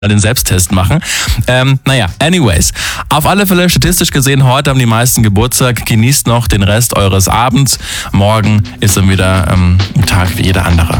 den Selbsttest machen. Anyways. Auf alle Fälle statistisch gesehen, heute haben die meisten Geburtstag. Genießt noch den Rest eures Abends. Morgen ist dann wieder ein Tag wie jeder andere.